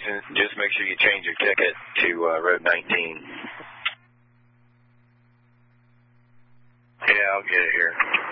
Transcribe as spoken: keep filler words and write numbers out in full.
Jason. Just make sure you change your ticket to uh, Road nineteen. Yeah, I'll get it here.